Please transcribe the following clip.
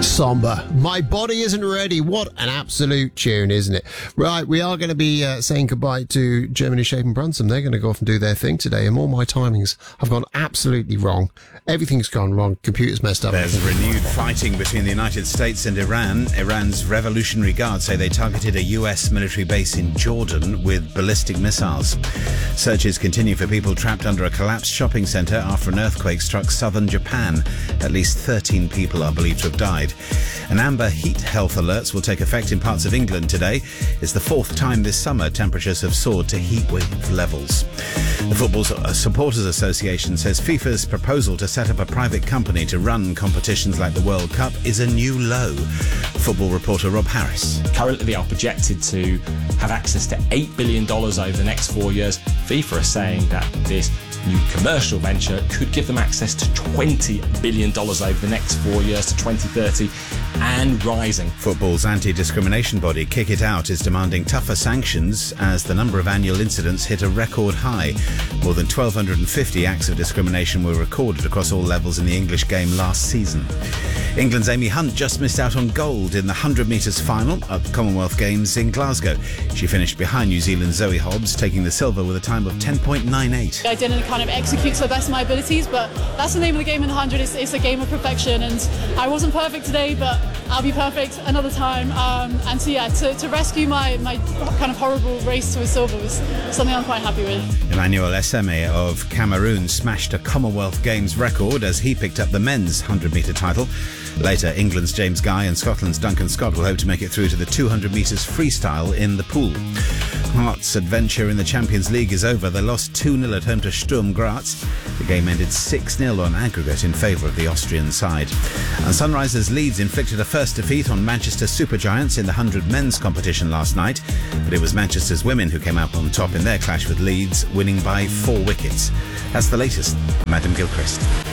Somber. My Body Isn't Ready. What an absolute tune, isn't it? Right, we are going to be saying goodbye to Germany Shape and Brunson. They're going to go off and do their thing today, and all my timings have gone absolutely wrong. Everything's gone wrong. Computer's messed up. There's renewed fighting between the United States and Iran. Iran's Revolutionary Guard say they targeted a US military base in Jordan with ballistic missiles. Searches continue for people trapped under a collapsed shopping centre after an earthquake struck southern Japan. At least 13 people are believed to have died. An amber heat health alerts will take effect in parts of England today. It's the fourth time this summer temperatures have soared to heat wave levels. The Football Supporters Association says FIFA's proposal to set up a private company to run competitions like the World Cup is a new low. Football reporter Rob Harris. Currently they are projected to have access to $8 billion over the next 4 years. FIFA are saying that this new commercial venture could give them access to $20 billion over the next 4 years to 2030 and rising. Football's anti-discrimination body Kick It Out is demanding tougher sanctions as the number of annual incidents hit a record high. More than 1,250 acts of discrimination were recorded across all levels in the English game last season. England's Amy Hunt just missed out on gold in the 100 metres final at the Commonwealth Games in Glasgow. She finished behind New Zealand's Zoe Hobbs, taking the silver with a time of 10.98. I didn't kind of execute to the best of my abilities, but that's the name of the game in the 100. It's a game of perfection, and I wasn't perfect today, but I'll be perfect another time. And so yeah, to rescue my kind of horrible race to a silver was something I'm quite happy with. Emmanuel Esseme of Cameroon smashed a Commonwealth Games record as he picked up the men's 100 metre title. Later, England's James Guy and Scotland's Duncan Scott will hope to make it through to the 200 metres freestyle in the pool. Hearts' adventure in the Champions League is over. They lost 2-0 at home to Sturm Graz. The game ended 6-0 on aggregate in favour of the Austrian side. And Sunrisers Leeds inflicted a first defeat on Manchester Supergiants in the 100 men's competition last night, but it was Manchester's women who came out on top in their clash with Leeds, winning by 4 wickets. That's the latest. I'm Adam Gilchrist.